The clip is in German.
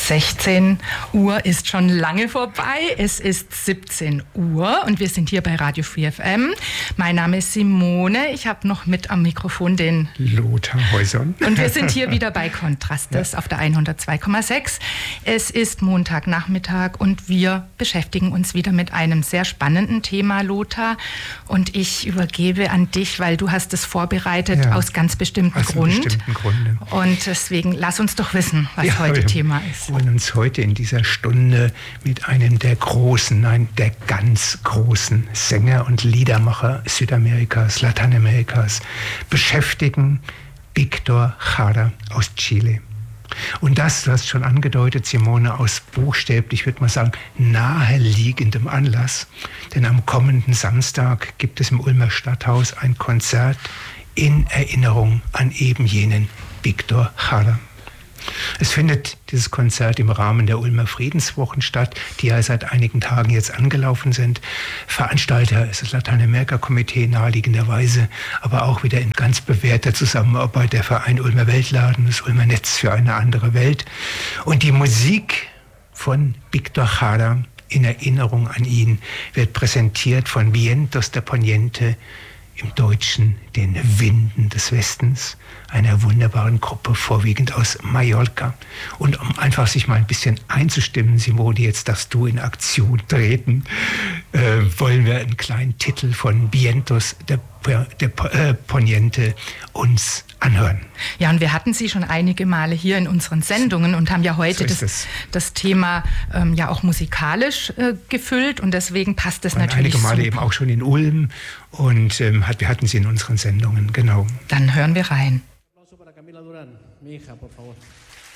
16 Uhr ist schon lange vorbei. Es ist 17 Uhr und wir sind hier bei Radio Free FM. Mein Name ist Simone. Ich habe noch mit am Mikrofon den Lothar Häusern. Und wir sind hier wieder bei Kontrastes auf der 102,6. Es ist Montagnachmittag und wir beschäftigen uns wieder mit einem sehr spannenden Thema, Lothar. Und ich übergebe an dich, weil du hast es vorbereitet aus ganz bestimmten Grund. Und deswegen lass uns doch wissen, was heute Thema ist. Wir wollen uns heute in dieser Stunde mit einem der großen, nein, der ganz großen Sänger und Liedermacher Südamerikas, Lateinamerikas beschäftigen, Víctor Jara aus Chile. Und das, du hast schon angedeutet, Simone, aus buchstäblich, ich würde mal sagen, naheliegendem Anlass. Denn am kommenden Samstag gibt es im Ulmer Stadthaus ein Konzert in Erinnerung an eben jenen Víctor Jara. Es findet dieses Konzert im Rahmen der Ulmer Friedenswochen statt, die ja seit einigen Tagen jetzt angelaufen sind. Veranstalter ist das Lateinamerika-Komitee naheliegenderweise, aber auch wieder in ganz bewährter Zusammenarbeit der Verein Ulmer Weltladen, das Ulmer Netz für eine andere Welt. Und die Musik von Víctor Jara in Erinnerung an ihn wird präsentiert von Vientos de Poniente, im Deutschen den Winden des Westens, einer wunderbaren Gruppe, vorwiegend aus Mallorca. Und um einfach sich mal ein bisschen einzustimmen, Simone, jetzt darfst du in Aktion treten, wollen wir einen kleinen Titel von Vientos de Poniente uns anhören. Ja, und wir hatten sie schon einige Male hier in unseren Sendungen und haben ja heute das Thema ja auch musikalisch gefüllt und deswegen passt es natürlich einige Male eben auch schon in Ulm und wir hatten sie in unseren Sendungen, genau. Dann hören wir rein.